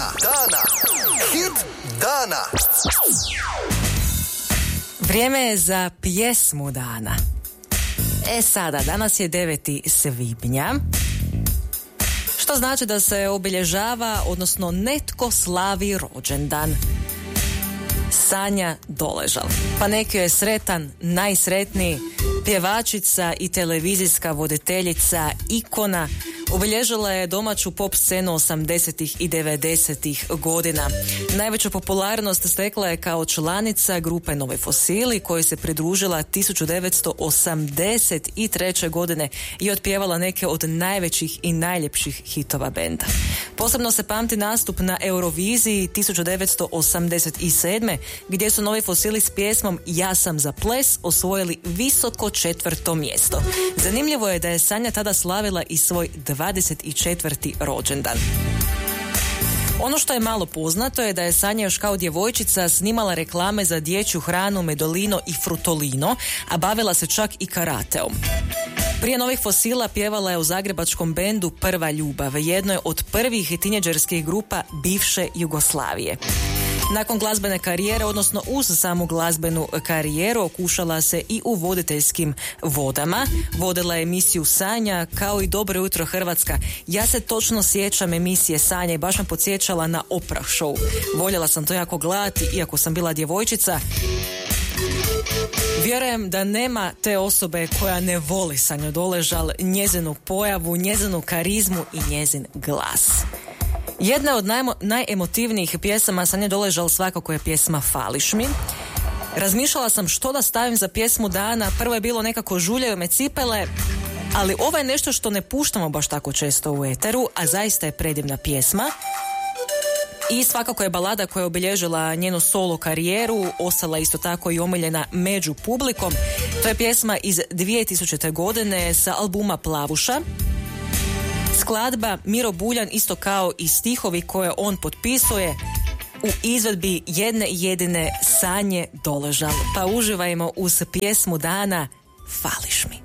Dana. Hit dana. Vrijeme je za pjesmu dana. Sada, danas je 9. svibnja, što znači da se obilježava, odnosno netko slavi rođendan. Sanja Doležal. Pa neki je sretan, najsretniji, pjevačica i televizijska voditeljica, ikona, obilježila je domaću pop scenu 80. i 90. godina. Najveću popularnost stekla je kao članica grupe Novi Fosili, kojoj se pridružila 1983. godine i otpjevala neke od najvećih i najljepših hitova benda. Posebno se pamti nastup na Euroviziji 1987. gdje su Novi Fosili s pjesmom Ja sam za ples osvojili visoko 4. mjesto. Zanimljivo je da je Sanja tada slavila i svoj 24. rođendan. Ono što je malo poznato je da je Sanja još kao djevojčica snimala reklame za dječju hranu Medolino i Frutolino, a bavila se čak i karateom. Prije Novih Fosila pjevala je u zagrebačkom bendu Prva ljubav, jednoj od prvih tineđerskih grupa bivše Jugoslavije. Nakon glazbene karijere, odnosno uz samu glazbenu karijeru, okušala se i u voditeljskim vodama. Vodila je emisiju Sanja, kao i Dobro jutro Hrvatska. Ja se točno sjećam emisije Sanja i baš me podsjećala na Oprah show. Voljela sam to jako gledati, iako sam bila djevojčica. Vjerujem da nema te osobe koja ne voli Sanju Doležal, njezinu pojavu, njezinu karizmu i njezin glas. Jedna od najemotivnijih pjesama Sanje Doležal svakako je pjesma Fališ mi. Razmišljala sam što da stavim za pjesmu dana. Prvo je bilo nekako Žuljaju me cipele, ali ovo je nešto što ne puštamo baš tako često u eteru, a zaista je predivna pjesma. I svakako je balada koja je obilježila njenu solo karijeru, ostala isto tako i omiljena među publikom. To je pjesma iz 2000. godine sa albuma Plavuša. Skladba Miro Buljan, isto kao i stihovi koje on potpisuje, u izvedbi jedne jedine Sanje Doležal. Pa uživajmo uz pjesmu dana Fališ mi.